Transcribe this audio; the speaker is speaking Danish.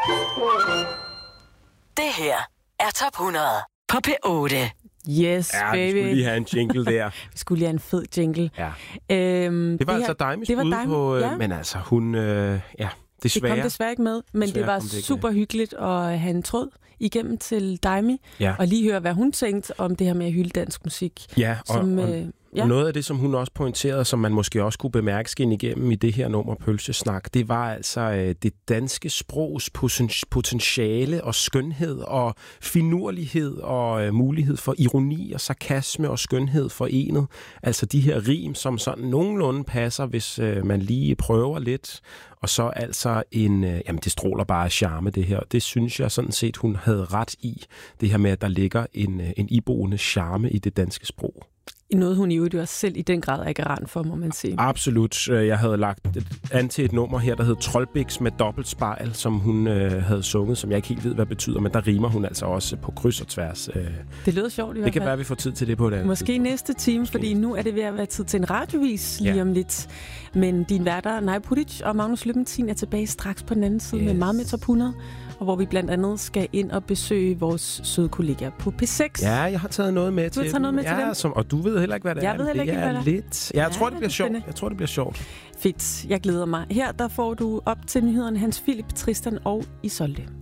Det her er Top 100 på P8. Yes, Ja, baby. vi skulle lige have en jingle der. Vi skulle lige have en fed jingle. Ja. Det var altså Daimis bud på... ja. Men altså, hun... desværre. Det kom desværre ikke med, men det var super hyggeligt at have en tråd igennem til Daimi, og lige høre, hvad hun tænkte om det her med at hylde dansk musik. Ja, og noget af det, som hun også pointerede, som man måske også kunne bemærke skin igennem i det her nummer Pølsesnak, det var altså det danske sprogs potentiale og skønhed og finurlighed og mulighed for ironi og sarkasme og skønhed forenet. Altså de her rim, som sådan nogenlunde passer, hvis man lige prøver lidt. Og så altså jamen det stråler bare af charme det her. Det synes jeg sådan set, hun havde ret i. Det her med, at der ligger en iboende charme i det danske sprog. Noget, hun jo også selv i den grad er garant for, må man sige. Absolut. Jeg havde lagt an til et nummer her, der hed Troldbæks med dobbelt spejl, som hun havde sunget, som jeg ikke helt ved, hvad betyder, men der rimer hun altså også på kryds og tværs. Det lyder sjovt i hvert fald. Det kan være, vi får tid til det på et andet Måske næste time, fordi nu er det ved at være tid til en radiovis lige om lidt. Men din værter, Naja Pudic og Magnus Løbentin, er tilbage straks på den anden side med meget med Top 100, og hvor vi blandt andet skal ind og besøge vores søde kollegaer på P6. Ja, jeg har taget noget med til dem. Og du ved heller ikke, hvad det er. Jeg ved heller ikke, hvad det er. Lidt. Jeg tror, det bliver sjovt. Jeg tror, det bliver sjovt. Fedt. Jeg glæder mig. Her der får du op til nyhederne Hans Philip, Tristan og Isolde.